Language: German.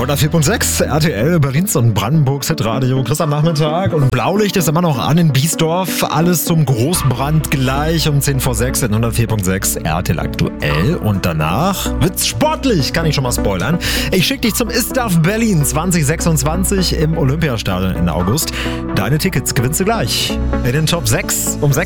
104.6 RTL, Berlins und Brandenburgs Hitradio. Chris am Nachmittag und Blaulicht ist immer noch an in Biesdorf. Alles zum Großbrand gleich um 10 vor 6 in 104.6 RTL aktuell. Und danach wird's sportlich, kann ich schon mal spoilern. Ich schicke dich zum ISTAF Berlin 2026 im Olympiastadion Ende August. Deine Tickets gewinnst du gleich in den Top 6 um 6.